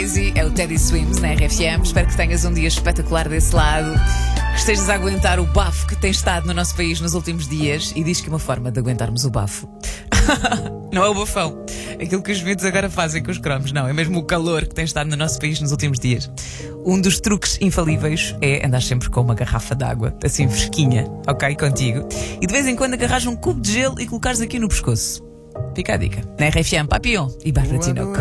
É o Teddy Swims na RFM. Espero que tenhas um dia espetacular desse lado, que estejas a aguentar o bafo que tem estado no nosso país nos últimos dias. E diz que uma forma de aguentarmos o bafo não é o bafão, aquilo que os miúdos agora fazem com os cromos, não, é mesmo o calor que tem estado no nosso país nos últimos dias. Um dos truques infalíveis é andar sempre com uma garrafa de água, assim fresquinha, ok, contigo. E de vez em quando agarrares um cubo de gelo e colocares aqui no pescoço. Fica a dica. Na RFM, Papillon e Bárbara Tinoco.